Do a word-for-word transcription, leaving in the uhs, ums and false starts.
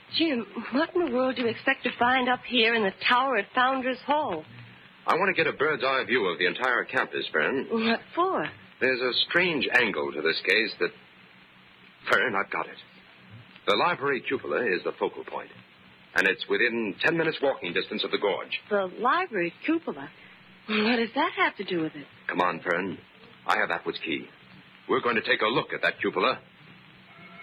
Jim, what in the world do you expect to find up here in the tower at Founders Hall? I want to get a bird's eye view of the entire campus, Fern. What for? There's a strange angle to this case that... Fern, I've got it. The library cupola is the focal point, and it's within ten minutes walking distance of the gorge. The library cupola? What does that have to do with it? Come on, Fern. I have Atwood's key. We're going to take a look at that cupola